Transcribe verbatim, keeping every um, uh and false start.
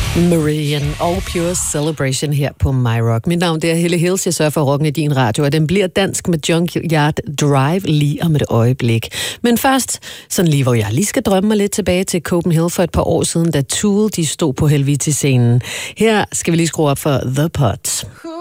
Meridian og Pure Celebration her på MyRock. Mit navn det er Helle Hills, jeg sørger for rocken i din radio, og den bliver dansk med Junkyard Drive lige om et øjeblik. Men først, sådan lige hvor jeg lige skal drømme mig lidt tilbage til Copenhagen for et par år siden, da Tool de stod på Helviti-scenen. Her skal vi lige skrue op for The Pots.